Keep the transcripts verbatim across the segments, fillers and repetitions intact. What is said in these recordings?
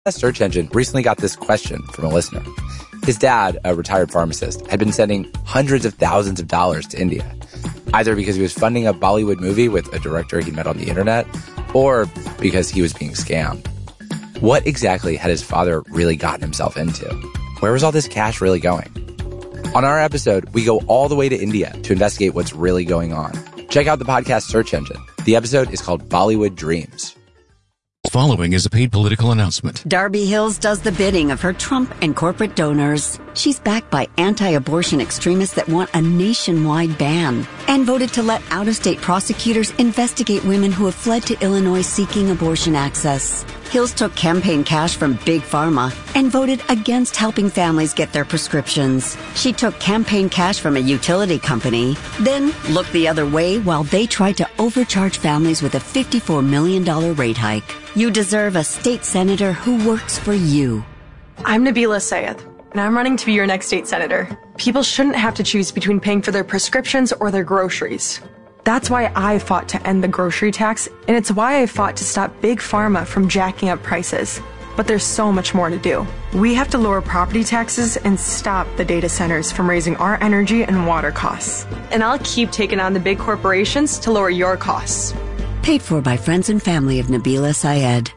A search engine recently got this question from a listener. His dad, a retired pharmacist, had been sending hundreds of thousands of dollars to India, either because he was funding a Bollywood movie with a director he met on the internet, or because he was being scammed. What exactly had his father really gotten himself into? Where was all this cash really going? On our episode, we go all the way to India to investigate what's really going on. Check out the podcast search engine. The episode is called Bollywood Dreams. Following is a paid political announcement. Darby Hills does the bidding of her Trump and corporate donors. She's backed by anti-abortion extremists that want a nationwide ban and voted to let out-of-state prosecutors investigate women who have fled to Illinois seeking abortion access. Hills took campaign cash from Big Pharma and voted against helping families get their prescriptions. She took campaign cash from a utility company, then looked the other way while they tried to overcharge families with a fifty-four million dollars rate hike. You deserve a state senator who works for you. I'm Nabila Sayed, and I'm running to be your next state senator. People shouldn't have to choose between paying for their prescriptions or their groceries. That's why I fought to end the grocery tax, and it's why I fought to stop Big Pharma from jacking up prices. But there's so much more to do. We have to lower property taxes and stop the data centers from raising our energy and water costs. And I'll keep taking on the big corporations to lower your costs. Paid for by friends and family of Nabila Sayed.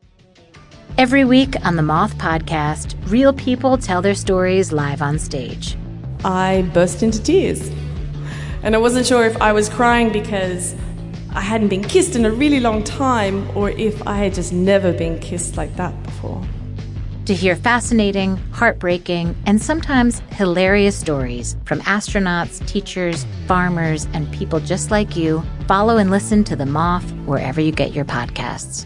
Every week on the Moth Podcast, real people tell their stories live on stage. I burst into tears. And I wasn't sure if I was crying because I hadn't been kissed in a really long time or if I had just never been kissed like that before. To hear fascinating, heartbreaking, and sometimes hilarious stories from astronauts, teachers, farmers, and people just like you, follow and listen to The Moth wherever you get your podcasts.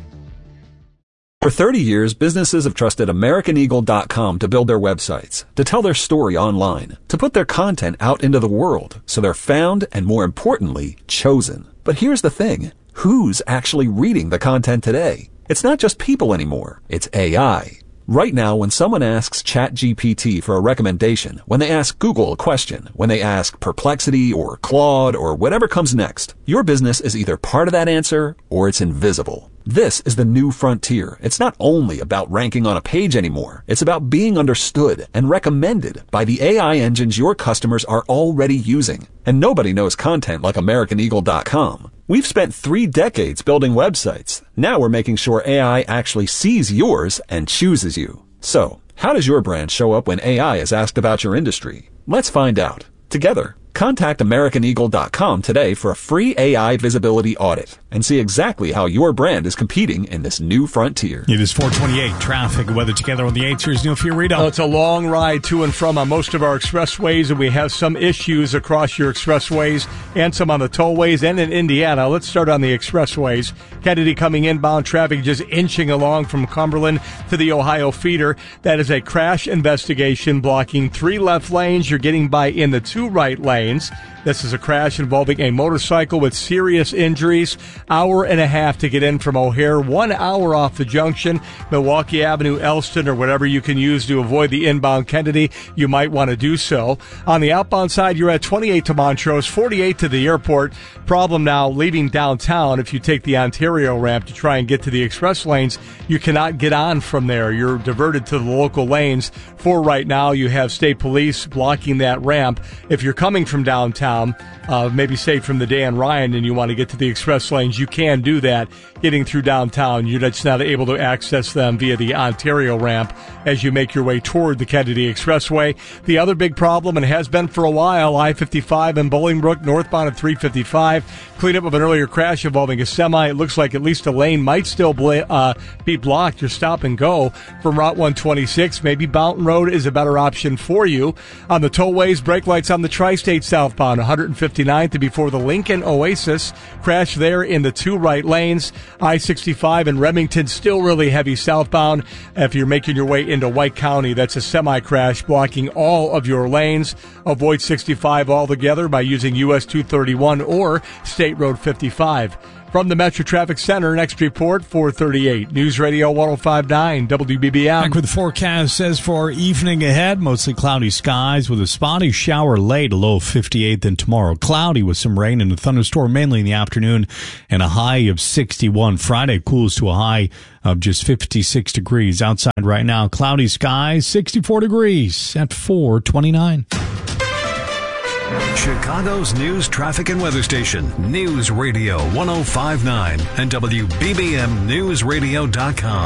For thirty years, businesses have trusted American Eagle dot com to build their websites, to tell their story online, to put their content out into the world so they're found and, more importantly, chosen. But here's the thing. Who's actually reading the content today? It's not just people anymore. It's A I. Right now, when someone asks ChatGPT for a recommendation, when they ask Google a question, when they ask Perplexity or Claude or whatever comes next, your business is either part of that answer or it's invisible. This is the new frontier. It's not only about ranking on a page anymore. It's about being understood and recommended by the A I engines your customers are already using. And nobody knows content like American Eagle dot com. We've spent three decades building websites. Now we're making sure A I actually sees yours and chooses you. So, how does your brand show up when A I is asked about your industry? Let's find out. Together. Contact American Eagle dot com today for a free A I visibility audit and see exactly how your brand is competing in this new frontier. It is four twenty-eight. Traffic and weather together on the eighth. Here's Neil Fiorito. Well, it's a long ride to and from on most of our expressways, and we have some issues across your expressways and some on the tollways and in Indiana. Let's start on the expressways. Kennedy coming inbound, traffic just inching along from Cumberland to the Ohio feeder. That is a crash investigation blocking three left lanes. You're getting by in the two right lanes. This is a crash involving a motorcycle with serious injuries. Hour and a half to get in from O'Hare. One hour off the junction, Milwaukee Avenue, Elston, or whatever you can use to avoid the inbound Kennedy. You might want to do so. On the outbound side, you're at twenty-eight to Montrose, forty-eight to the airport. Problem now, leaving downtown, if you take the Ontario ramp to try and get to the express lanes, you cannot get on from there. You're diverted to the local lanes. For right now, you have state police blocking that ramp. If you're coming from downtown, uh, maybe say from the Dan Ryan, and you want to get to the express lanes, you can do that. Getting through downtown, you're just not able to access them via the Ontario ramp as you make your way toward the Kennedy Expressway. The other big problem, and has been for a while, I fifty-five in Bolingbrook, northbound at three fifty-five. Cleanup of an earlier crash involving a semi. It looks like at least a lane might still bla- uh, be blocked. Your stop and go from Route one twenty-six. Maybe Mountain Road is a better option for you. On the tollways, brake lights on the Tri-State southbound, one fifty-ninth to before the Lincoln Oasis. Crash there in the two right lanes. I sixty-five in Remington, still really heavy southbound. If you're making your way into White County, that's a semi-crash blocking all of your lanes. Avoid sixty-five altogether by using U S two thirty-one or State Road fifty-five. From the Metro Traffic Center, next report, four thirty-eight. News Radio one oh five point nine, W B B M. Back with the forecast says for evening ahead, mostly cloudy skies with a spotty shower late, a low of fifty-eight. Then tomorrow, cloudy with some rain and a thunderstorm mainly in the afternoon and a high of sixty-one. Friday cools to a high of just fifty-six degrees. Outside right now, cloudy skies, sixty-four degrees at four twenty-nine. Chicago's news, traffic, and weather station, News Radio one oh five point nine and W B B M News Radio dot com.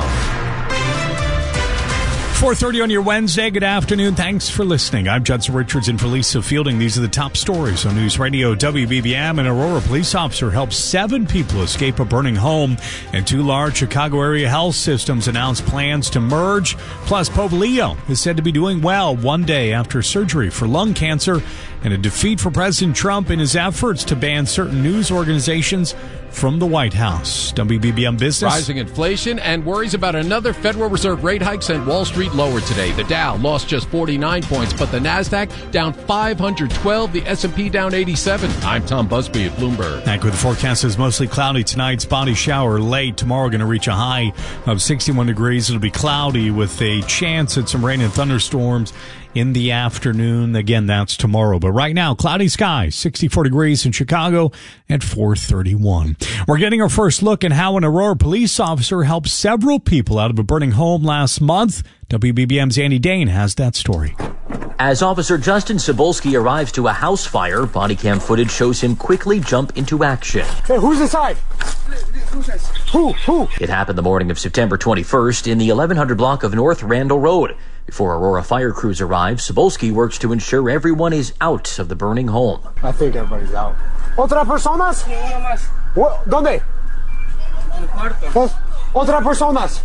four thirty on your Wednesday. Good afternoon. Thanks for listening. I'm Judson Richards and Felisa Fielding. These are the top stories on News Radio W B B M. An Aurora police officer helped seven people escape a burning home, and two large Chicago area health systems announced plans to merge. Plus, Pope Leo is said to be doing well one day after surgery for lung cancer, and a defeat for President Trump in his efforts to ban certain news organizations from the White House. W B B M Business. Rising inflation and worries about another Federal Reserve rate hike sent Wall Street lower today. The Dow lost just forty-nine points, but the NASDAQ down five hundred twelve, the S and P down eighty-seven. I'm Tom Busby at Bloomberg. Back with the forecast is mostly cloudy tonight, spotty shower late. Tomorrow going to reach a high of sixty-one degrees. It'll be cloudy with a chance at some rain and thunderstorms in the afternoon. Again, that's tomorrow. But right now, cloudy skies, sixty-four degrees in Chicago at four thirty-one. We're getting our first look at how an Aurora police officer helped several people out of a burning home last month. W B B M's Andy Dane has that story. As Officer Justin Cebulski arrives to a house fire, body cam footage shows him quickly jump into action. Hey, who's inside? Who? Who? It happened the morning of September twenty-first in the eleven hundred block of North Randall Road. Before Aurora fire crews arrive, Cebulski works to ensure everyone is out of the burning home. I think everybody's out. ¿Otra personas? ¿Dónde? ¿Otra personas?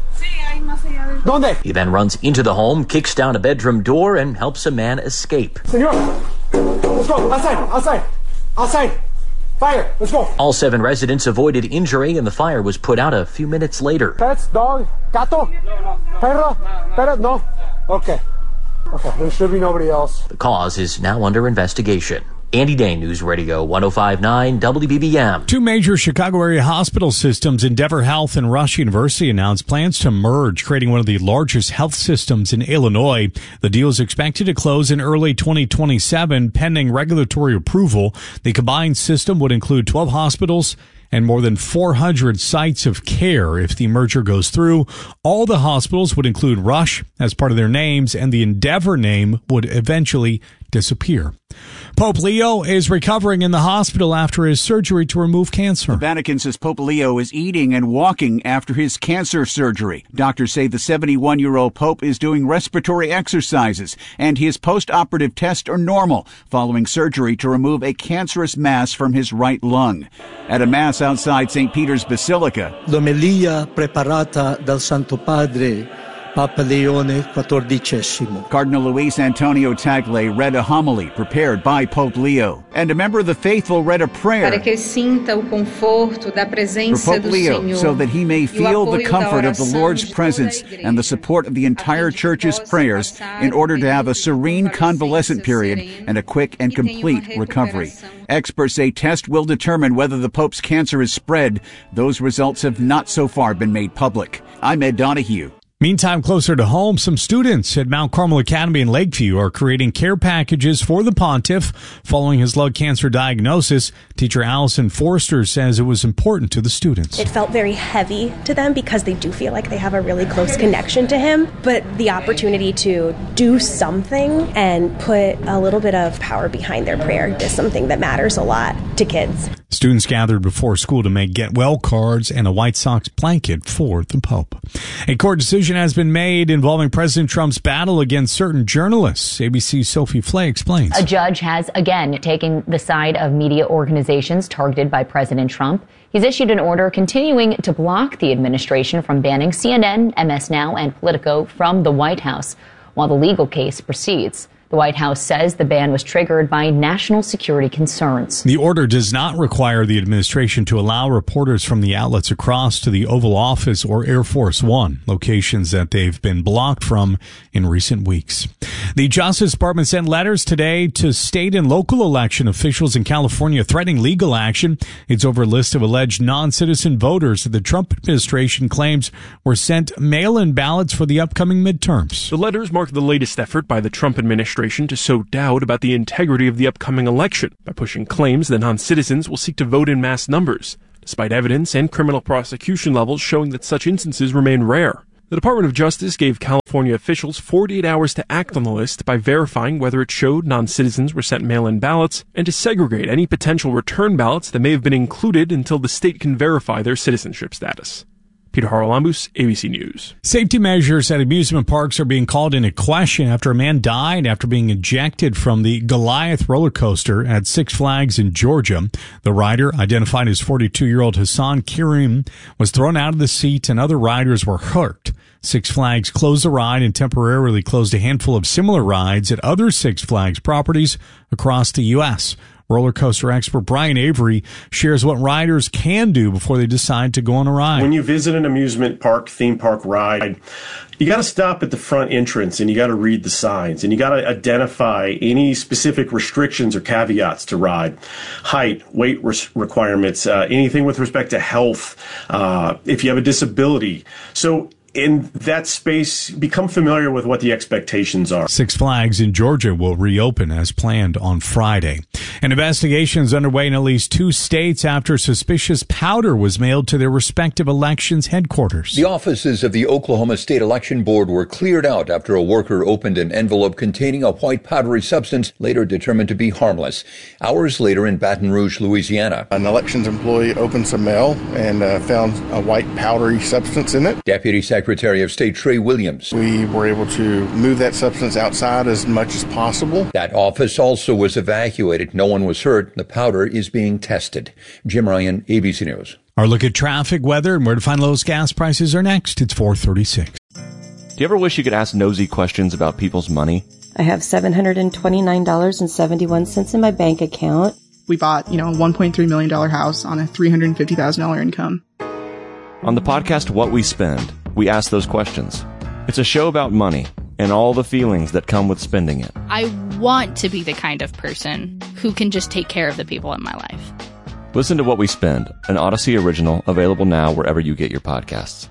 ¿Dónde? He then runs into the home, kicks down a bedroom door, and helps a man escape. Señor, let's go. Outside, outside, outside. Fire, let's go. All seven residents avoided injury, and the fire was put out a few minutes later. Pets, dog, gato, perro, perro, no. Okay. Okay, there should be nobody else. The cause is now under investigation. Andy Dane, News Radio one oh five point nine W B B M. Two major Chicago area hospital systems, Endeavor Health and Rush University, announced plans to merge, creating one of the largest health systems in Illinois. The deal is expected to close in early twenty twenty-seven, pending regulatory approval. The combined system would include twelve hospitals and more than four hundred sites of care if the merger goes through. All the hospitals would include Rush as part of their names, and the Endeavor name would eventually disappear. Pope Leo is recovering in the hospital after his surgery to remove cancer. The Vatican says Pope Leo is eating and walking after his cancer surgery. Doctors say the seventy-one-year-old Pope is doing respiratory exercises, and his post-operative tests are normal following surgery to remove a cancerous mass from his right lung. At a mass outside Saint Peter's Basilica, L'omelia preparata dal Santo Padre Papa Leone quattordicesimo. Cardinal Luis Antonio Tagle read a homily prepared by Pope Leo, and a member of the faithful read a prayer para que sinta o conforto da presença for Pope do Leo, Senhor, so that he may feel the comfort of the Lord's presence and the support of the entire Church's prayers in order to have a serene convalescent period and a quick and complete recovery. Experts say tests will determine whether the Pope's cancer is spread. Those results have not so far been made public. I'm Ed Donahue. Meantime, closer to home, some students at Mount Carmel Academy in Lakeview are creating care packages for the pontiff following his lung cancer diagnosis. Teacher Allison Forster says it was important to the students. It felt very heavy to them because they do feel like they have a really close connection to him, but the opportunity to do something and put a little bit of power behind their prayer is something that matters a lot to kids. Students gathered before school to make get well cards and a White Sox blanket for the Pope. A court decision has been made involving President Trump's battle against certain journalists. A B C's Sophie Flay explains. A judge has again taken the side of media organizations targeted by President Trump. He's issued an order continuing to block the administration from banning C N N, M S Now, and Politico from the White House while the legal case proceeds. The White House says the ban was triggered by national security concerns. The order does not require the administration to allow reporters from the outlets across to the Oval Office or Air Force One, locations that they've been blocked from in recent weeks. The Justice Department sent letters today to state and local election officials in California threatening legal action. It's over a list of alleged non-citizen voters that the Trump administration claims were sent mail-in ballots for the upcoming midterms. The letters mark the latest effort by the Trump administration to sow doubt about the integrity of the upcoming election by pushing claims that non-citizens will seek to vote in mass numbers, despite evidence and criminal prosecution levels showing that such instances remain rare. The Department of Justice gave California officials forty-eight hours to act on the list by verifying whether it showed non-citizens were sent mail-in ballots and to segregate any potential return ballots that may have been included until the state can verify their citizenship status. Peter Haralambous, A B C News. Safety measures at amusement parks are being called into question after a man died after being ejected from the Goliath roller coaster at Six Flags in Georgia. The rider, identified as forty-two-year-old Hassan Karim, was thrown out of the seat and other riders were hurt. Six Flags closed the ride and temporarily closed a handful of similar rides at other Six Flags properties across the U S Roller coaster expert Brian Avery shares what riders can do before they decide to go on a ride. When you visit an amusement park, theme park ride, you got to stop at the front entrance and you got to read the signs and you got to identify any specific restrictions or caveats to ride. Height, weight res- requirements, uh, anything with respect to health, uh, if you have a disability. So in that space, become familiar with what the expectations are. Six Flags in Georgia will reopen as planned on Friday. An investigation is underway in at least two states after suspicious powder was mailed to their respective elections headquarters. The offices of the Oklahoma State Election Board were cleared out after a worker opened an envelope containing a white powdery substance later determined to be harmless. Hours later in Baton Rouge, Louisiana, an elections employee opened some mail and uh, found a white powdery substance in it. Deputy Secretary of State Trey Williams. We were able to move that substance outside as much as possible. That office also was evacuated. No one was hurt. The powder is being tested. Jim Ryan, A B C News. Our look at traffic, weather, and where to find lowest gas prices are next. It's four thirty-six. Do you ever wish you could ask nosy questions about people's money? I have seven hundred twenty-nine dollars and seventy-one cents in my bank account. We bought, you know, a one point three million dollars house on a three hundred fifty thousand dollars income. On the podcast What We Spend, we ask those questions. It's a show about money and all the feelings that come with spending it. I want to be the kind of person who can just take care of the people in my life. Listen to What We Spend, an Odyssey original, available now wherever you get your podcasts.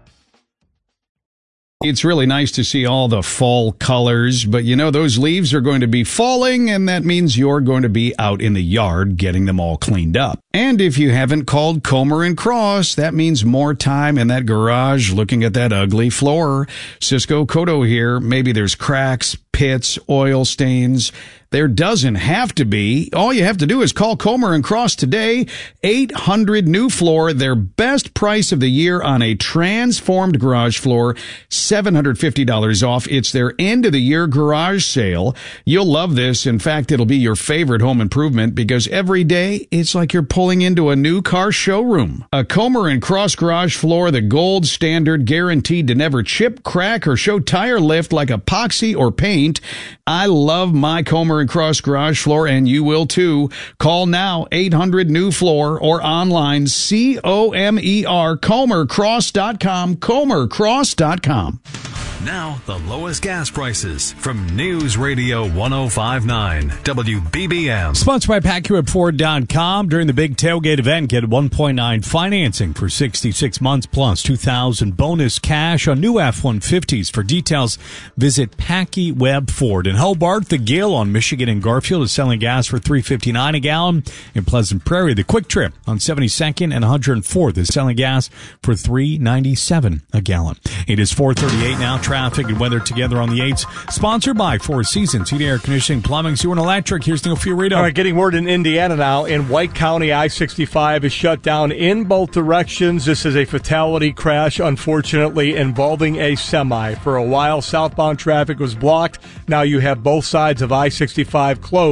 It's really nice to see all the fall colors, but you know, those leaves are going to be falling, and that means you're going to be out in the yard getting them all cleaned up. And if you haven't called Comer and Cross, that means more time in that garage looking at that ugly floor. Cisco Cotto here. Maybe there's cracks, pits, oil stains. There doesn't have to be. All you have to do is call Comer and Cross today. eight hundred new floor, their best price of the year on a transformed garage floor, seven hundred fifty dollars off. It's their end of the year garage sale. You'll love this. In fact, it'll be your favorite home improvement because every day it's like you're pulling into a new car showroom. A Comer and Cross garage floor, the gold standard, guaranteed to never chip, crack, or show tire lift like epoxy or paint. I love my Comer and Cross garage floor, and you will too. Call now, eight hundred new floor, or online, C O M E R, comer cross dot com, comer cross dot com. Now, the lowest gas prices from News Radio ten fifty-nine W B B M. Sponsored by Pacquiao Ford dot com. During the big tailgate event, get one point nine financing for sixty-six months plus two thousand bonus cash on new F one fifties. For details, visit Pacquiao Ford. In Hobart, the Gill on Michigan and Garfield is selling gas for three fifty-nine a gallon. In Pleasant Prairie, the Quick Trip on seventy-second and one hundred fourth is selling gas for three ninety-seven a gallon. It is four thirty-eight now. Traffic and weather together on the eights. Sponsored by Four Seasons, heating, air conditioning, plumbing, sewer, and electric. Here's Neil Fiorito. All right, getting word in Indiana now. In White County, I sixty-five is shut down in both directions. This is a fatality crash, unfortunately, involving a semi. For a while, southbound traffic was blocked. Now you have both sides of I sixty-five closed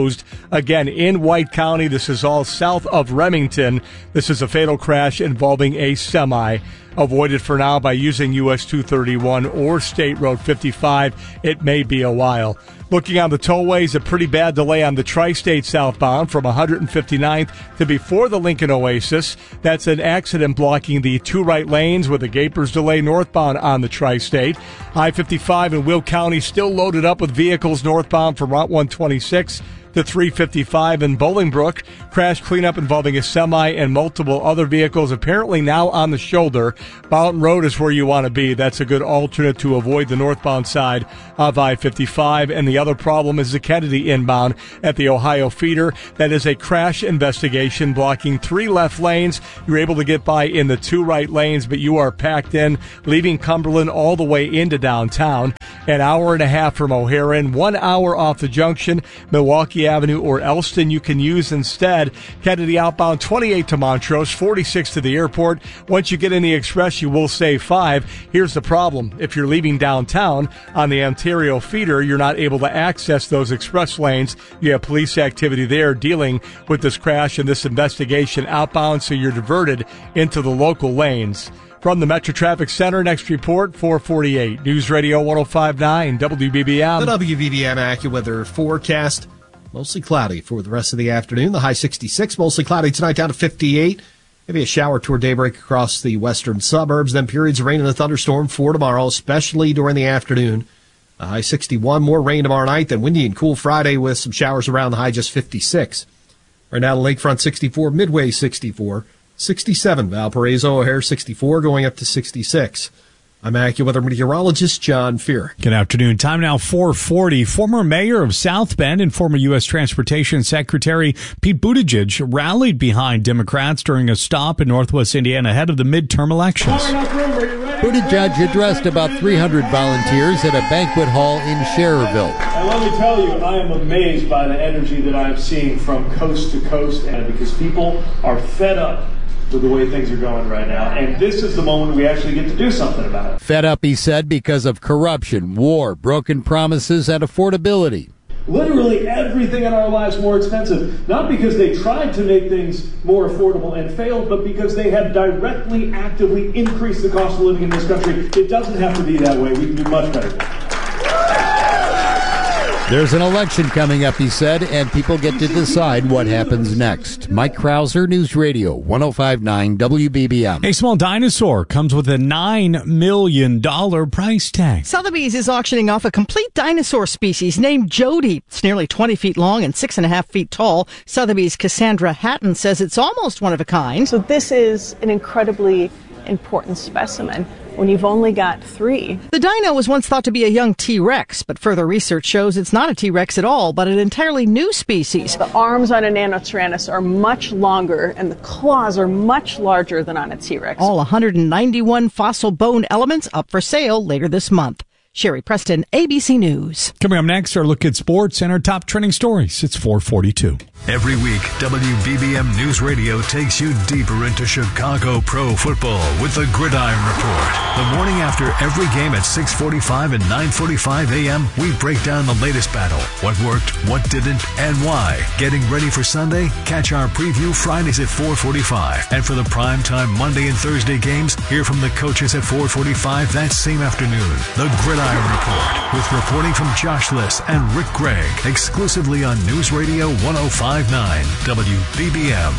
Again, in White County, this is all south of Remington. This is a fatal crash involving a semi. Avoided for now by using U S two thirty-one or State Road fifty-five. It may be a while. Looking on the tollways, a pretty bad delay on the Tri-State southbound from one hundred fifty-ninth to before the Lincoln Oasis. That's an accident blocking the two right lanes with a Gapers delay northbound on the Tri-State. I fifty-five in Will County still loaded up with vehicles northbound from Route one twenty-six to three fifty-five in Bolingbrook. Crash cleanup involving a semi and multiple other vehicles apparently now on the shoulder. Mountain Road is where you want to be. That's a good alternate to avoid the northbound side of I fifty-five. And the other problem is the Kennedy inbound at the Ohio feeder. That is a crash investigation blocking three left lanes. You're able to get by in the two right lanes, but you are packed in, leaving Cumberland all the way into downtown. An hour and a half from O'Haren, one hour off the junction, Milwaukee Avenue or Elston you can use instead. Kennedy outbound twenty-eight to Montrose, forty-six to the airport. Once you get in the express, you will save five. Here's the problem. If you're leaving downtown on the Ontario feeder, you're not able to access those express lanes. You have police activity there dealing with this crash and this investigation outbound, so you're diverted into the local lanes. From the Metro Traffic Center, next report, four forty-eight. News Radio one oh five point nine, W B B M. The W B B M AccuWeather forecast. Mostly cloudy for the rest of the afternoon. The high sixty-six, mostly cloudy tonight down to fifty-eight. Maybe a shower toward daybreak across the western suburbs. Then periods of rain and a thunderstorm for tomorrow, especially during the afternoon. The high sixty-one, more rain tomorrow night. Then windy and cool Friday with some showers around the high just fifty-six. Right now, the Lakefront sixty-four, Midway sixty-four, sixty-seven, Valparaiso O'Hare sixty-four, going up to sixty-six. I'm AccuWeather meteorologist John Fear. Good afternoon. Time now four forty. Former mayor of South Bend and former U S Transportation Secretary Pete Buttigieg rallied behind Democrats during a stop in Northwest Indiana ahead of the midterm elections. Buttigieg addressed about three hundred volunteers at a banquet hall in Schererville. And let me tell you, I am amazed by the energy that I'm seeing from coast to coast, and because people are fed up with the way things are going right now, and this is the moment we actually get to do something about it. Fed up, he said, because of corruption, war, broken promises, and affordability. Literally everything in our lives more expensive, not because they tried to make things more affordable and failed, but because they have directly, actively increased the cost of living in this country. It doesn't have to be that way. We can do much better than that. There's an election coming up, he said, and people get to decide what happens next. Mike Krauser, News Radio, one oh five point nine W B B M. A small dinosaur comes with a nine million dollars price tag. Sotheby's is auctioning off a complete dinosaur species named Jody. It's nearly twenty feet long and six and a half feet tall. Sotheby's Cassandra Hatton says it's almost one of a kind. So this is an incredibly important specimen when you've only got three. The dino was once thought to be a young T-Rex, but further research shows it's not a T-Rex at all, but an entirely new species. The arms on a Nanotyrannus are much longer, and the claws are much larger than on a T-Rex. All one hundred ninety-one fossil bone elements up for sale later this month. Sherry Preston, A B C News. Coming up next, our look at sports and our top trending stories. It's four forty-two. Every week, W B B M News Radio takes you deeper into Chicago pro football with the Gridiron Report. The morning after every game at six forty-five and nine forty-five a.m., we break down the latest battle, what worked, what didn't, and why. Getting ready for Sunday? Catch our preview Fridays at four forty-five. And for the primetime Monday and Thursday games, hear from the coaches at four forty-five that same afternoon. The Gridiron Report, with reporting from Josh Liss and Rick Gregg, exclusively on News Radio one oh five point nine W B B M.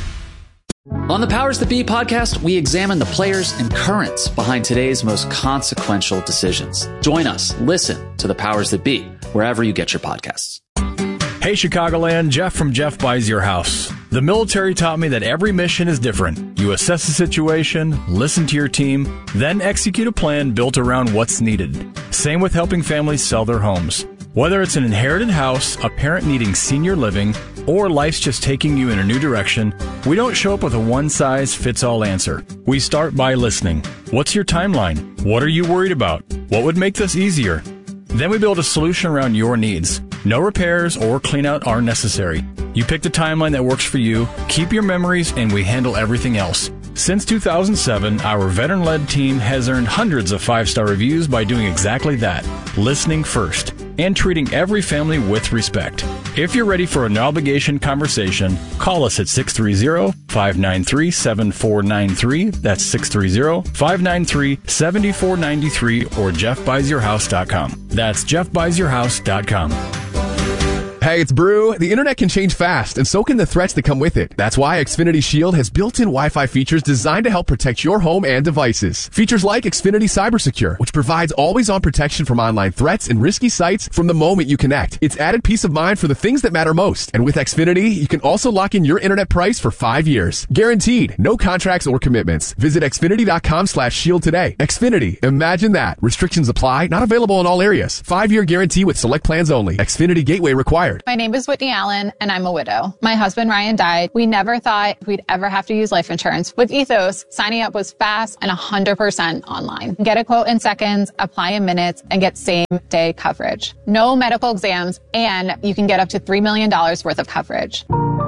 On the Powers That Be podcast, we examine the players and currents behind today's most consequential decisions. Join us, listen to the Powers That Be, wherever you get your podcasts. Hey Chicagoland, Jeff from Jeff Buys Your House. The military taught me that every mission is different. You assess the situation, listen to your team, then execute a plan built around what's needed. Same with helping families sell their homes. Whether it's an inherited house, a parent needing senior living, or life's just taking you in a new direction, we don't show up with a one-size-fits-all answer. We start by listening. What's your timeline? What are you worried about? What would make this easier? Then we build a solution around your needs. No repairs or cleanout are necessary. You pick the timeline that works for you, keep your memories, and we handle everything else. Since two thousand seven, our veteran-led team has earned hundreds of five-star reviews by doing exactly that, listening first, and treating every family with respect. If you're ready for a no-obligation conversation, call us at six three zero, five nine three, seven four nine three. That's six three zero, five nine three, seven four nine three or jeff buys your house dot com. That's jeff buys your house dot com. Hey, it's Brew. The internet can change fast, and so can the threats that come with it. That's why Xfinity Shield has built-in Wi-Fi features designed to help protect your home and devices. Features like Xfinity Cyber Secure, which provides always-on protection from online threats and risky sites from the moment you connect. It's added peace of mind for the things that matter most. And with Xfinity, you can also lock in your internet price for five years. Guaranteed. No contracts or commitments. Visit xfinity.com slash shield today. Xfinity. Imagine that. Restrictions apply. Not available in all areas. Five-year guarantee with select plans only. Xfinity Gateway required. My name is Whitney Allen, and I'm a widow. My husband, Ryan, died. We never thought we'd ever have to use life insurance. With Ethos, signing up was fast and one hundred percent online. Get a quote in seconds, apply in minutes, and get same-day coverage. No medical exams, and you can get up to three million dollars worth of coverage.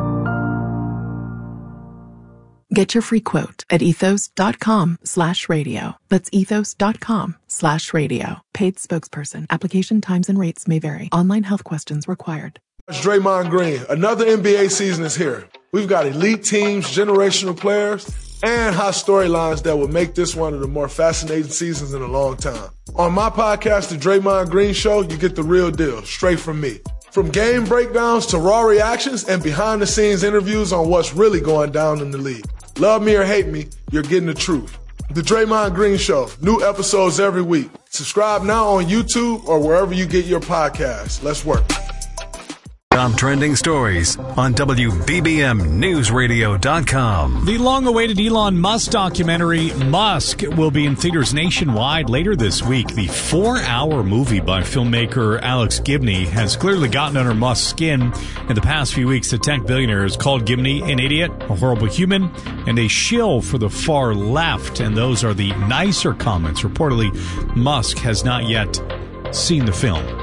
Get your free quote at ethos.com slash radio. That's ethos.com slash radio. Paid spokesperson. Application times and rates may vary. Online health questions required. Draymond Green. Another N B A season is here. We've got elite teams, generational players, and hot storylines that will make this one of the more fascinating seasons in a long time. On my podcast, The Draymond Green Show, you get the real deal, straight from me. From game breakdowns to raw reactions and behind-the-scenes interviews on what's really going down in the league. Love me or hate me, you're getting the truth. The Draymond Green Show, new episodes every week. Subscribe now on YouTube or wherever you get your podcasts. Let's work. Top trending stories on W B B M News Radio dot com. The long-awaited Elon Musk documentary, Musk, will be in theaters nationwide later this week. The four-hour movie by filmmaker Alex Gibney has clearly gotten under Musk's skin. In the past few weeks, the tech billionaire has called Gibney an idiot, a horrible human, and a shill for the far left. And those are the nicer comments. Reportedly, Musk has not yet seen the film.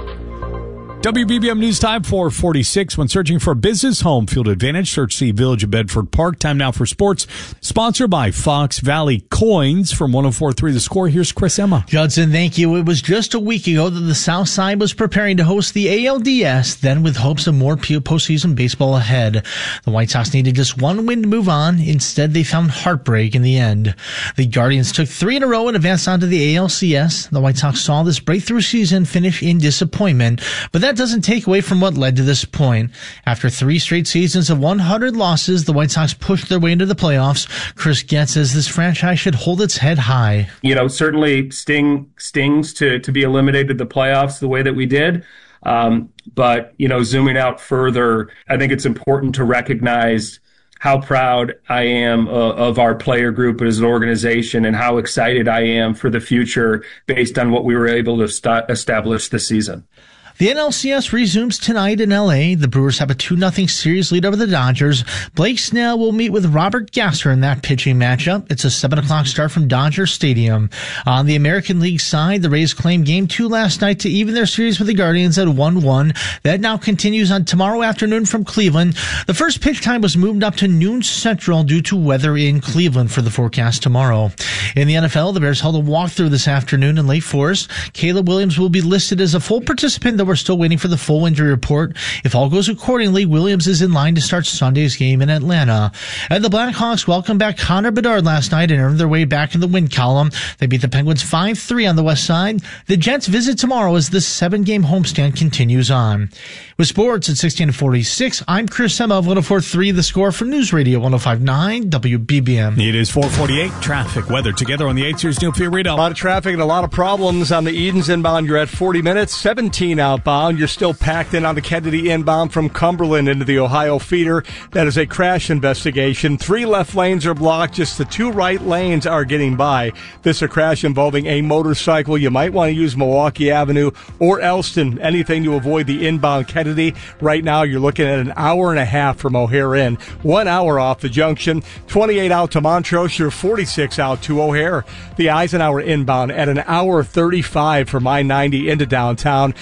W B B M News Time, four forty-six. When searching for a business home field advantage, search the Village of Bedford Park. Time now for sports. Sponsored by Fox Valley Coins. From one oh four point three The Score, here's Chris Emma. Judson, thank you. It was just a week ago that the South Side was preparing to host the A L D S, then with hopes of more postseason baseball ahead. The White Sox needed just one win to move on. Instead, they found heartbreak in the end. The Guardians took three in a row and advanced on to the A L C S. The White Sox saw this breakthrough season finish in disappointment, but that doesn't take away from what led to this point. After three straight seasons of one hundred losses, the White Sox pushed their way into the playoffs. Chris Getz says this franchise should hold its head high. You know, certainly sting stings to to be eliminated the playoffs the way that we did. Um, but, you know, zooming out further, I think it's important to recognize how proud I am uh, of our player group as an organization and how excited I am for the future based on what we were able to st- establish this season. The N L C S resumes tonight in L A. The Brewers have a two nothing series lead over the Dodgers. Blake Snell will meet with Robert Gasser in that pitching matchup. It's a seven o'clock start from Dodger Stadium. On the American League side, the Rays claimed game two last night to even their series with the Guardians at one one. That now continues on tomorrow afternoon from Cleveland. The first pitch time was moved up to noon Central due to weather in Cleveland for the forecast tomorrow. In the N F L, the Bears held a walkthrough this afternoon in Lake Forest. Caleb Williams will be listed as a full participant, though we're still waiting for the full injury report. If all goes accordingly, Williams is in line to start Sunday's game in Atlanta. And the Blackhawks welcomed back Connor Bedard last night and earned their way back in the win column. They beat the Penguins five three on the west side. The Jets visit tomorrow as this seven-game homestand continues on. With sports at sixteen forty-six, I'm Chris Emma of one oh four point three The Score from News Radio one oh five point nine W B B M. It is four forty-eight. Traffic, weather together on the eight Series Neil Fiorito. A lot of traffic and a lot of problems on the Edens inbound. You're at forty minutes, seventeen outbound. You're still packed in on the Kennedy inbound from Cumberland into the Ohio feeder. That is a crash investigation. Three left lanes are blocked. Just the two right lanes are getting by. This is a crash involving a motorcycle. You might want to use Milwaukee Avenue or Elston. Anything to avoid the inbound Kennedy. Right now, you're looking at an hour and a half from O'Hare in. One hour off the junction. twenty-eight out to Montrose. You're forty-six out to O'Hare. The Eisenhower inbound at an hour thirty-five from I ninety into downtown. fifty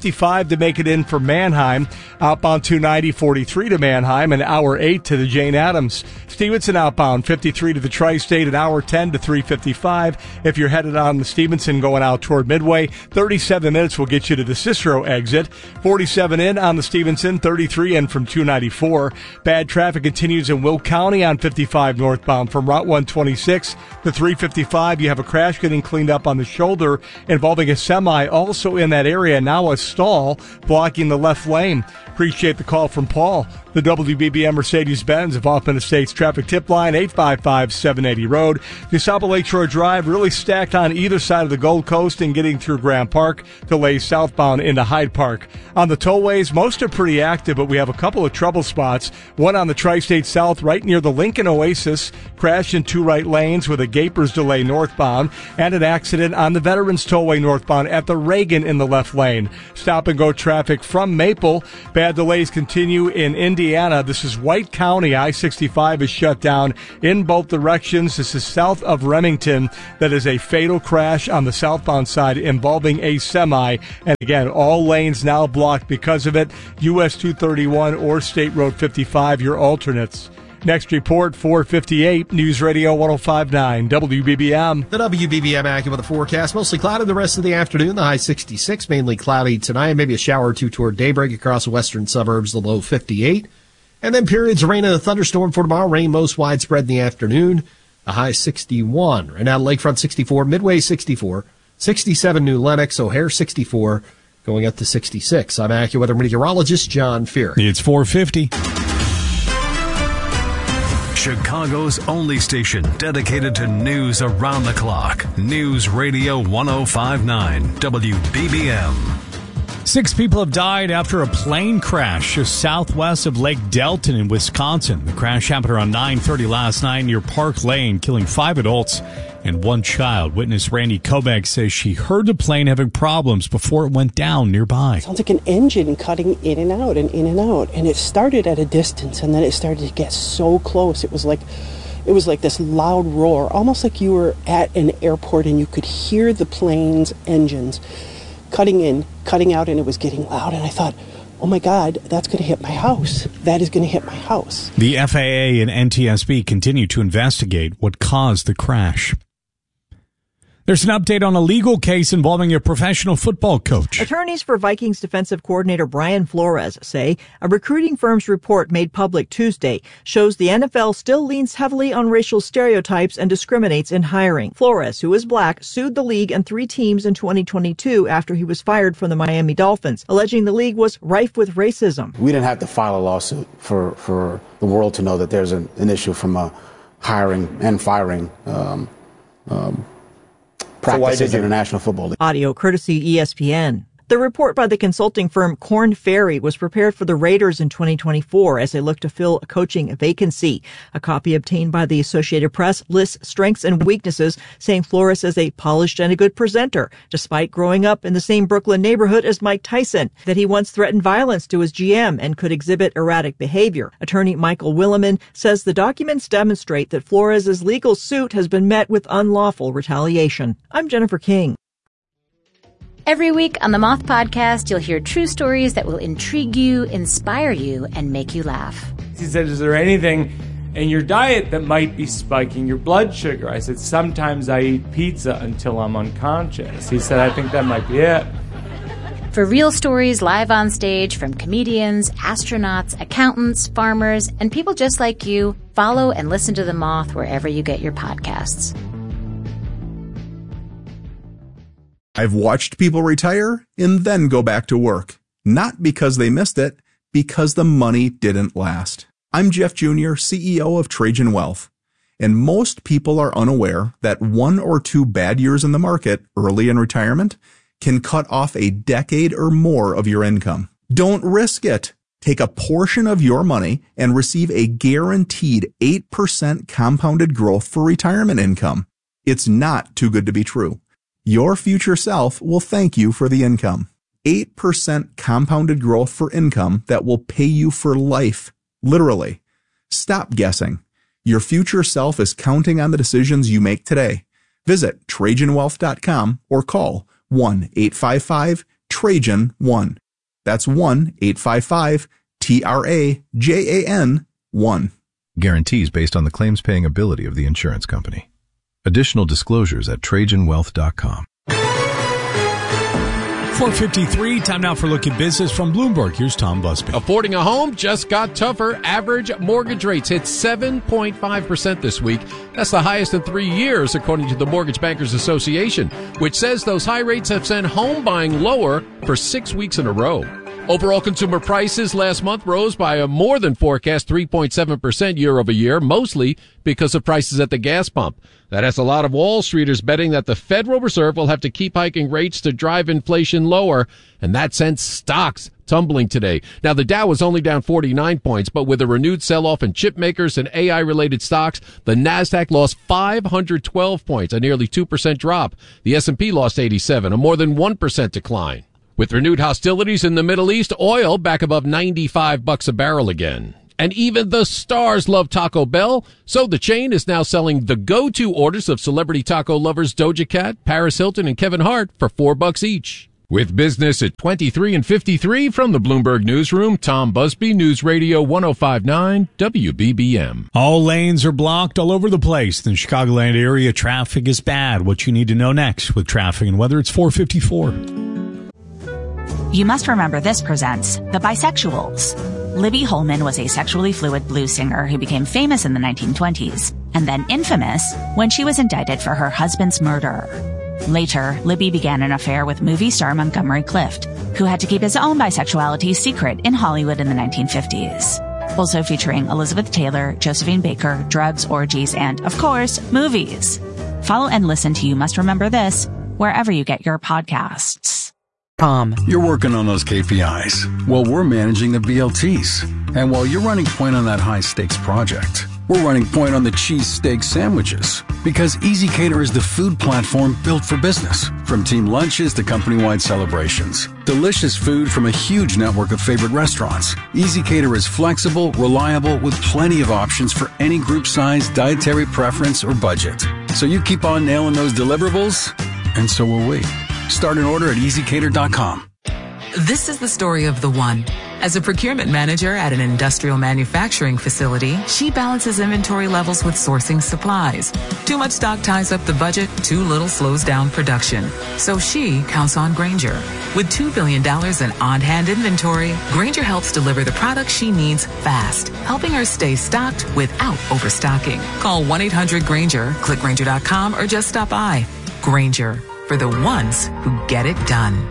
fifty-five to make it in for Manheim. Outbound two ninety, forty-three to Manheim, an hour eight to the Jane Addams. Stevenson outbound fifty-three to the Tri-State, an hour ten to three fifty-five. If you're headed on the Stevenson going out toward Midway, thirty-seven minutes will get you to the Cicero exit. forty-seven in on the Stevenson, thirty-three in from two ninety-four. Bad traffic continues in Will County on fifty-five northbound from Route one twenty-six to three fifty-five. You have a crash getting cleaned up on the shoulder involving a semi also in that area. Now a stall blocking the left lane. Appreciate the call from Paul. The W B B M Mercedes-Benz of Hoffman Estates traffic tip line, eight five five, seven eighty Road. DeSable Lakeshore Drive really stacked on either side of the Gold Coast and getting through Grant Park. Delays southbound into Hyde Park. On the tollways, most are pretty active, but we have a couple of trouble spots. One on the Tri-State South right near the Lincoln Oasis. Crash in two right lanes with a Gapers delay northbound. And an accident on the Veterans Tollway northbound at the Reagan in the left lane. Stop and go traffic from Maple. Bad delays continue in Indiana. This is White County. I sixty-five is shut down in both directions. This is south of Remington. That is a fatal crash on the southbound side involving a semi. And again, all lanes now blocked because of it. U S two thirty-one or State Road fifty-five, your alternates. Next report, four fifty-eight, News Radio ten fifty-nine, W B B M. The W B B M AccuWeather forecast, mostly cloudy the rest of the afternoon. The high sixty-six, mainly cloudy tonight. Maybe a shower or two toward daybreak across the western suburbs, the low fifty-eight. And then periods of rain and a thunderstorm for tomorrow. Rain most widespread in the afternoon. The high sixty-one. Right now, Lakefront sixty-four, Midway sixty-four, sixty-seven New Lenox, O'Hare sixty-four, going up to sixty-six. I'm AccuWeather meteorologist John Fear. It's four fifty. Chicago's only station dedicated to news around the clock. News Radio ten fifty-nine, W B B M. Six people have died after a plane crash just southwest of Lake Delton in Wisconsin. The crash happened around nine thirty last night near Park Lane, killing five adults and one child. Witness Randy Kobeck says she heard the plane having problems before it went down nearby. Sounds like an engine cutting in and out and in and out. And it started at a distance, and then it started to get so close. It was like it was like this loud roar, almost like you were at an airport and you could hear the plane's engines cutting in, cutting out, and it was getting loud. And I thought, oh my God, that's going to hit my house. That is going to hit my house. The F A A and N T S B continue to investigate what caused the crash. There's an update on a legal case involving a professional football coach. Attorneys for Vikings defensive coordinator Brian Flores say a recruiting firm's report made public Tuesday shows the N F L still leans heavily on racial stereotypes and discriminates in hiring. Flores, who is black, sued the league and three teams in twenty twenty-two after he was fired from the Miami Dolphins, alleging the league was rife with racism. We didn't have to file a lawsuit for, for the world to know that there's an, an issue from a hiring and firing um, um practices in the National Football League. Audio courtesy E S P N. The report by the consulting firm Korn Ferry was prepared for the Raiders in twenty twenty-four as they look to fill a coaching vacancy. A copy obtained by the Associated Press lists strengths and weaknesses, saying Flores is a polished and a good presenter, despite growing up in the same Brooklyn neighborhood as Mike Tyson, that he once threatened violence to his G M and could exhibit erratic behavior. Attorney Michael Williman says the documents demonstrate that Flores' legal suit has been met with unlawful retaliation. I'm Jennifer King. Every week on the Moth Podcast, you'll hear true stories that will intrigue you, inspire you, and make you laugh. He said, is there anything in your diet that might be spiking your blood sugar? I said, sometimes I eat pizza until I'm unconscious. He said, I think that might be it. For real stories live on stage from comedians, astronauts, accountants, farmers, and people just like you, follow and listen to The Moth wherever you get your podcasts. I've watched people retire and then go back to work. Not because they missed it, because the money didn't last. I'm Jeff Junior, C E O of Trajan Wealth. And most people are unaware that one or two bad years in the market early in retirement can cut off a decade or more of your income. Don't risk it. Take a portion of your money and receive a guaranteed eight percent compounded growth for retirement income. It's not too good to be true. Your future self will thank you for the income. eight percent compounded growth for income that will pay you for life. Literally. Stop guessing. Your future self is counting on the decisions you make today. Visit Trajan Wealth dot com or call one eight five five Trajan one. That's one eight five five T R A J A N one. Guarantees based on the claims-paying ability of the insurance company. Additional disclosures at Trajan Wealth dot com. four fifty-three, time now for a look at business from Bloomberg. Here's Tom Busby. Affording a home just got tougher. Average mortgage rates hit seven point five percent this week. That's the highest in three years, according to the Mortgage Bankers Association, which says those high rates have sent home buying lower for six weeks in a row. Overall consumer prices last month rose by a more than forecast three point seven percent year over year, mostly because of prices at the gas pump. That has a lot of Wall Streeters betting that the Federal Reserve will have to keep hiking rates to drive inflation lower, and that sent stocks tumbling today. Now, the Dow was only down forty-nine points, but with a renewed sell-off in chip makers and A I-related stocks, the Nasdaq lost five hundred twelve points, a nearly two percent drop. The S and P lost eighty-seven, a more than one percent decline. With renewed hostilities in the Middle East, oil back above ninety-five bucks a barrel again. And even the stars love Taco Bell, so the chain is now selling the go-to orders of celebrity taco lovers Doja Cat, Paris Hilton, and Kevin Hart for four bucks each. With business at twenty-three and fifty-three from the Bloomberg Newsroom, Tom Busby, News Radio one oh five point nine W B B M. All lanes are blocked all over the place. In the Chicagoland area, traffic is bad. What you need to know next with traffic and weather, it's four fifty-four. You Must Remember This presents The Bisexuals. Libby Holman was a sexually fluid blues singer who became famous in the nineteen twenties and then infamous when she was indicted for her husband's murder. Later, Libby began an affair with movie star Montgomery Clift, who had to keep his own bisexuality secret in Hollywood in the nineteen fifties. Also featuring Elizabeth Taylor, Josephine Baker, drugs, orgies, and, of course, movies. Follow and listen to You Must Remember This wherever you get your podcasts. Tom, you're working on those K P Is. Well, we're managing the B L Ts. And while you're running point on that high-stakes project, we're running point on the cheesesteak sandwiches. Because ezCater is the food platform built for business. From team lunches to company-wide celebrations. Delicious food from a huge network of favorite restaurants. ezCater is flexible, reliable, with plenty of options for any group size, dietary preference, or budget. So you keep on nailing those deliverables, and so will we. Start an order at easy cater dot com. This is the story of the one. As a procurement manager at an industrial manufacturing facility, she balances inventory levels with sourcing supplies. Too much stock ties up the budget, too little slows down production. So she counts on Grainger. With two billion dollars in on-hand inventory, Grainger helps deliver the products she needs fast, helping her stay stocked without overstocking. Call one eight hundred Grainger, click Grainger dot com, or just stop by. Grainger, for the ones who get it done.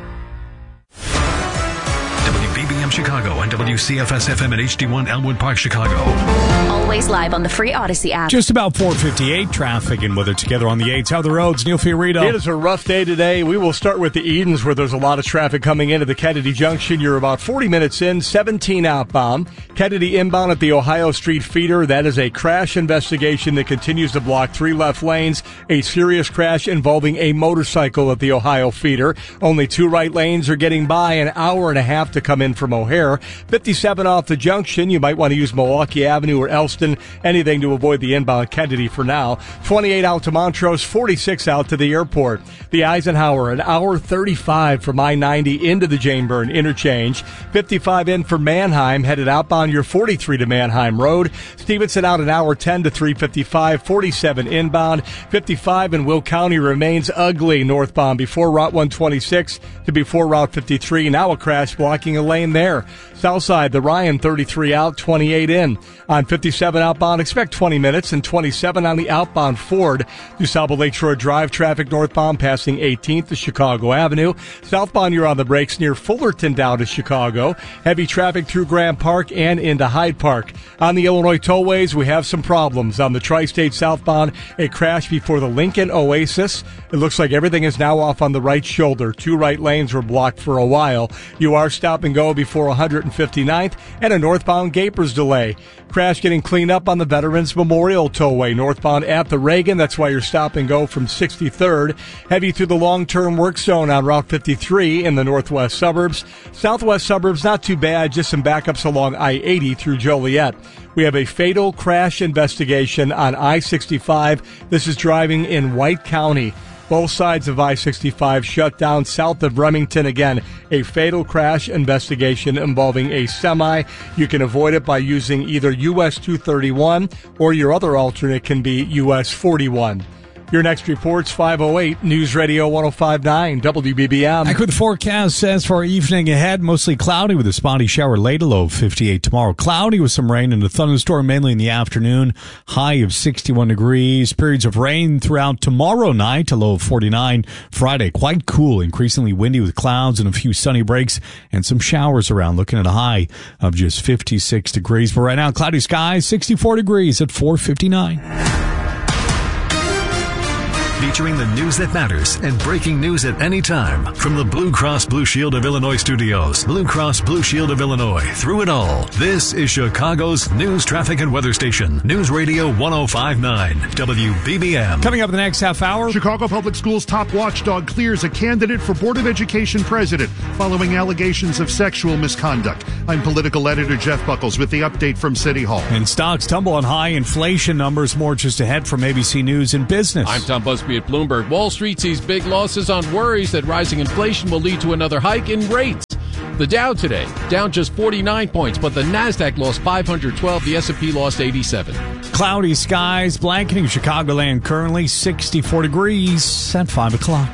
W B B M Chicago and W C F S F M at H D one Elmwood Park, Chicago. Always live on the free Odyssey app. Just about four fifty-eight, traffic and weather together on the eights. How are the roads? Neil Fiorito. It is a rough day today. We will start with the Edens, where there's a lot of traffic coming into the Kennedy Junction. You're about forty minutes in, seventeen outbound. Kennedy inbound at the Ohio Street feeder. That is a crash investigation that continues to block three left lanes. A serious crash involving a motorcycle at the Ohio feeder. Only two right lanes are getting by. An hour and a half to come in from O'Hare. fifty-seven off the junction. You might want to use Milwaukee Avenue or Elston. Anything to avoid the inbound Kennedy for now. twenty-eight out to Montrose. forty-six out to the airport. The Eisenhower, an hour thirty-five from I ninety into the Jane Byrne interchange. fifty-five in for Manheim. Headed outbound, you're forty-three to Manheim Road. Stevenson out an hour ten to three fifty-five. forty-seven inbound. fifty-five in Will County remains ugly northbound before Route one twenty-six to before Route fifty-three. Now a crash blocking a lane there. Southside, the Ryan, thirty-three out, twenty-eight in. On fifty-seven outbound, expect twenty minutes, and twenty-seven on the outbound Ford. DuSable Lakeshore Drive, traffic northbound passing eighteenth to Chicago Avenue. Southbound, you're on the brakes near Fullerton down to Chicago. Heavy traffic through Grant Park and into Hyde Park. On the Illinois tollways, we have some problems. On the Tri-State southbound, a crash before the Lincoln Oasis. It looks like everything is now off on the right shoulder. Two right lanes were blocked for a while. You are stop and go before one hundred fifty-ninth, and a northbound Gapers delay. Crash getting cleaned up on the Veterans Memorial Tollway, northbound at the Reagan. That's why you're stop and go from sixty-third. Heavy through the long-term work zone on Route fifty-three in the northwest suburbs. Southwest suburbs, not too bad, just some backups along I eighty through Joliet. We have a fatal crash investigation on I sixty-five. This is driving in White County. Both sides of I sixty-five shut down south of Remington again. a fatal crash investigation involving a semi. You can avoid it by using either U S two thirty-one or your other alternate can be U S forty-one. Your next report's five oh eight News Radio one oh five point nine W B B M. Back with the forecast says for our evening ahead, mostly cloudy with a spotty shower late, a low of fifty-eight tomorrow. Cloudy with some rain and a thunderstorm mainly in the afternoon, high of sixty-one degrees. Periods of rain throughout tomorrow night, a low of forty-nine. Friday, quite cool, increasingly windy with clouds and a few sunny breaks and some showers around, looking at a high of just fifty-six degrees. But right now, cloudy skies, sixty-four degrees at four fifty-nine. Featuring the news that matters and breaking news at any time. From the Blue Cross Blue Shield of Illinois studios, Blue Cross Blue Shield of Illinois, through it all. This is Chicago's news, traffic, and weather station. News Radio one oh five point nine W B B M. Coming up in the next half hour, Chicago Public Schools top watchdog clears a candidate for Board of Education president following allegations of sexual misconduct. I'm political editor Jeff Buckles with the update from City Hall. And stocks tumble on high inflation numbers. More just ahead from A B C News and Business. I'm Tom Busby at Bloomberg. Wall Street sees big losses on worries that rising inflation will lead to another hike in rates. The Dow today, down just forty-nine points, but the Nasdaq lost five hundred twelve, the S and P lost eighty-seven. Cloudy skies blanketing Chicagoland currently, sixty-four degrees at five o'clock.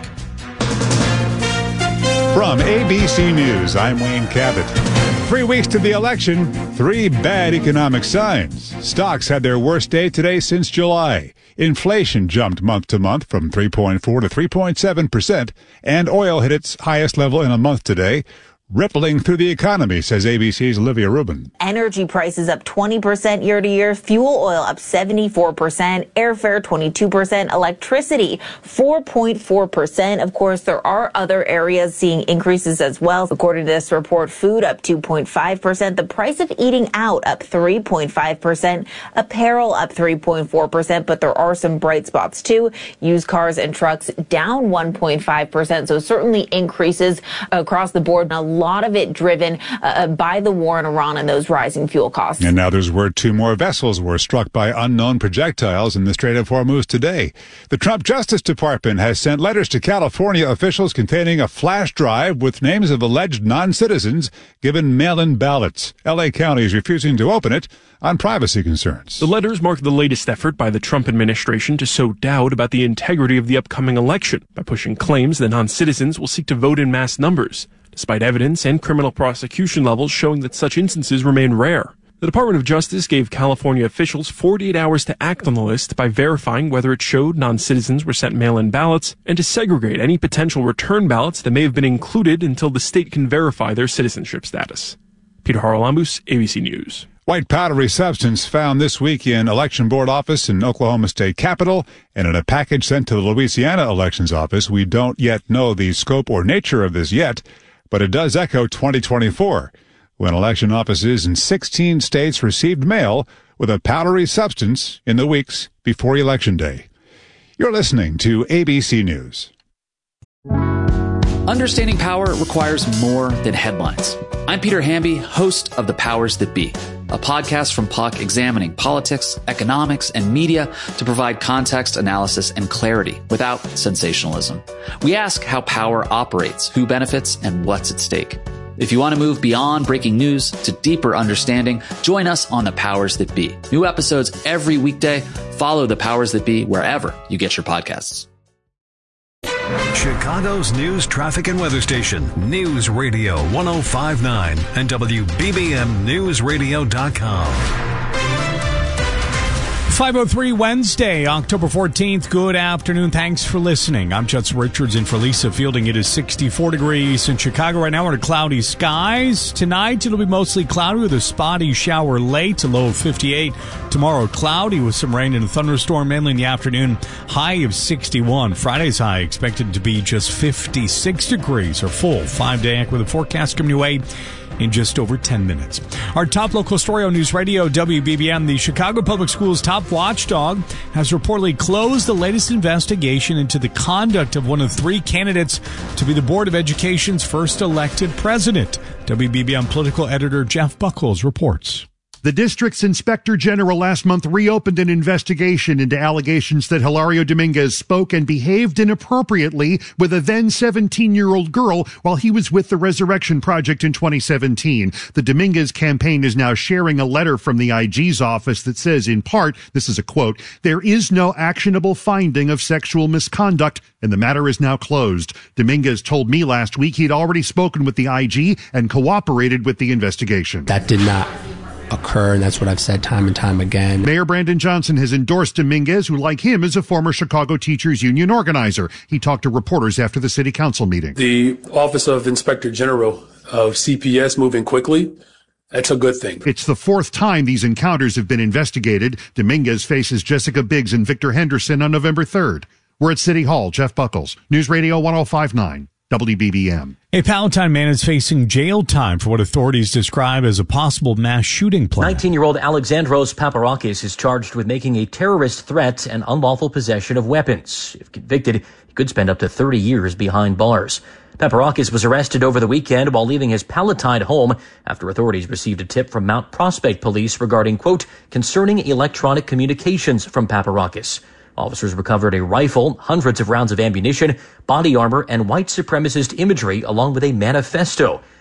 From A B C News, I'm Wayne Cabot. Three weeks to the election, three bad economic signs. Stocks had their worst day today since July. Inflation jumped month to month from three point four to three point seven percent, and oil hit its highest level in a month today. Rippling through the economy, says A B C's Olivia Rubin. Energy prices up twenty percent year to year, fuel oil up seventy-four percent, airfare twenty-two percent, electricity four point four percent. Of course, there are other areas seeing increases as well. According to this report, food up two point five percent, the price of eating out up three point five percent, apparel up three point four percent, but there are some bright spots too. Used cars and trucks down one point five percent, so certainly increases across the board. A lot of it driven uh, by the war in Iran and those rising fuel costs. And now there's word two more vessels were struck by unknown projectiles in the Strait of Hormuz today. The Trump Justice Department has sent letters to California officials containing a flash drive with names of alleged non-citizens given mail-in ballots. L A County is refusing to open it on privacy concerns. The letters mark the latest effort by the Trump administration to sow doubt about the integrity of the upcoming election by pushing claims that non-citizens will seek to vote in mass numbers, despite evidence and criminal prosecution levels showing that such instances remain rare. The Department of Justice gave California officials forty-eight hours to act on the list by verifying whether it showed non-citizens were sent mail-in ballots and to segregate any potential return ballots that may have been included until the state can verify their citizenship status. Peter Haralambous, A B C News. White powdery substance found this week in Election Board office in Oklahoma State Capitol and in a package sent to the Louisiana Elections Office. We don't yet know the scope or nature of this yet, but it does echo twenty twenty-four, when election offices in sixteen states received mail with a powdery substance in the weeks before Election Day. You're listening to A B C News. Understanding power requires more than headlines. I'm Peter Hamby, host of The Powers That Be, a podcast from P U C examining politics, economics, and media to provide context, analysis, and clarity without sensationalism. We ask how power operates, who benefits, and what's at stake. If you want to move beyond breaking news to deeper understanding, join us on The Powers That Be. New episodes every weekday. Follow The Powers That Be wherever you get your podcasts. Chicago's news, traffic, and weather station, News Radio one oh five point nine and W B B M News Radio dot com. five oh three Wednesday, October fourteenth. Good afternoon. Thanks for listening. I'm Judson Richards in for Lisa Fielding. It is sixty-four degrees in Chicago right now under cloudy skies. Tonight, it'll be mostly cloudy with a spotty shower late, a low of fifty-eight. Tomorrow, cloudy with some rain and a thunderstorm, mainly in the afternoon, high of sixty-one. Friday's high expected to be just fifty-six degrees, or full five-day with a forecast coming your way in just over ten minutes. Our top local story on News Radio W B B M, the Chicago Public Schools top watchdog has reportedly closed the latest investigation into the conduct of one of three candidates to be the Board of Education's first elected president. W B B M political editor Jeff Buckles reports. The district's inspector general last month reopened an investigation into allegations that Hilario Dominguez spoke and behaved inappropriately with a then seventeen-year-old girl while he was with the Resurrection Project in twenty seventeen. The Dominguez campaign is now sharing a letter from the I G's office that says, in part, this is a quote, "There is no actionable finding of sexual misconduct, and the matter is now closed." Dominguez told me last week he'd already spoken with the I G and cooperated with the investigation. That did not occur, and that's what I've said time and time again. Mayor Brandon Johnson has endorsed Dominguez, who, like him, is a former Chicago Teachers Union organizer. He talked to reporters after the city council meeting. The Office of Inspector General of C P S moving quickly, that's a good thing. It's the fourth time these encounters have been investigated. Dominguez faces Jessica Biggs and Victor Henderson on November third. We're at City Hall. Jeff Buckles, News Radio one oh five point nine, W B B M. A Palatine man is facing jail time for what authorities describe as a possible mass shooting plan. nineteen-year-old Alexandros Paparakis is charged with making a terrorist threat and unlawful possession of weapons. If convicted, he could spend up to thirty years behind bars. Paparakis was arrested over the weekend while leaving his Palatine home after authorities received a tip from Mount Prospect Police regarding, quote, concerning electronic communications from Paparakis. Officers recovered a rifle, hundreds of rounds of ammunition, body armor, and white supremacist imagery, along with a manifesto.